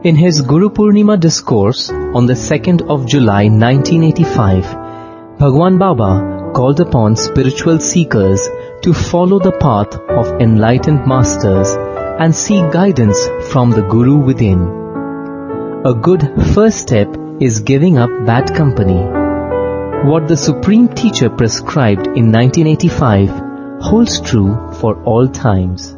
In his Guru Purnima discourse on the 2nd of July 1985, Bhagwan Baba called upon spiritual seekers to follow the path of enlightened masters and seek guidance from the Guru within. A good first step is giving up bad company. What the Supreme Teacher prescribed in 1985 holds true for all times.